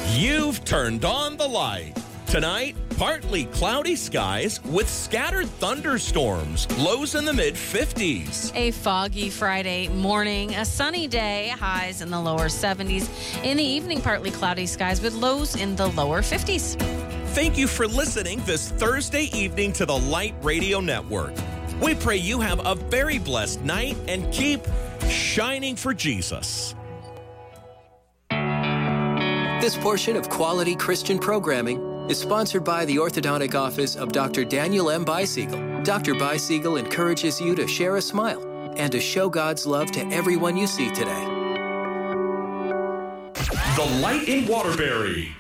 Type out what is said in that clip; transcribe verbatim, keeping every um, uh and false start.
You've turned on the light. Tonight, partly cloudy skies with scattered thunderstorms. Lows in the mid fifties. A foggy Friday morning, a sunny day, highs in the lower seventies. In the evening, partly cloudy skies with lows in the lower fifties. Thank you for listening this Thursday evening to the Light Radio Network. We pray you have a very blessed night and keep shining for Jesus. This portion of quality Christian programming is sponsored by the orthodontic office of Doctor Daniel M. Beisiegel. Doctor Beisiegel encourages you to share a smile and to show God's love to everyone you see today. The Light in Waterbury.